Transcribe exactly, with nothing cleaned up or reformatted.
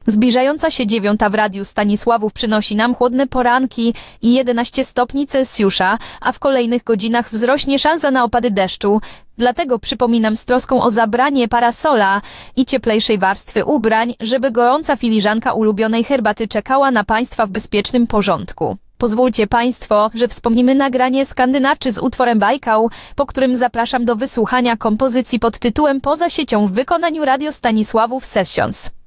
Zbliżająca się dziewiąta w Radiu Stanisławów przynosi nam chłodne poranki i jedenaście stopni Celsjusza, a w kolejnych godzinach wzrośnie szansa na opady deszczu. Dlatego przypominam z troską o zabranie parasola i cieplejszej warstwy ubrań, żeby gorąca filiżanka ulubionej herbaty czekała na Państwa w bezpiecznym porządku. Pozwólcie Państwo, że wspomnimy nagranie Skandynawczy z utworem Bajkał, po którym zapraszam do wysłuchania kompozycji pod tytułem Poza siecią w wykonaniu Radio Stanisławów Sessions.